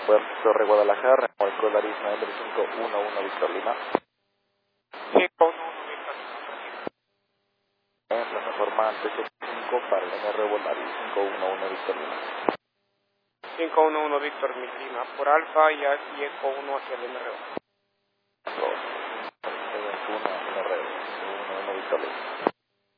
Torre Guadalajara, Moico Larisma, Ember 511 Víctor Lima. 511 Víctor Lima. Plataforma 5 para el MR Volaris 511 Víctor Lima. 511 Víctor Lima, por Alfa y Eco 1 hacia el MRO. 2, 21 MR 511 Víctor Lima.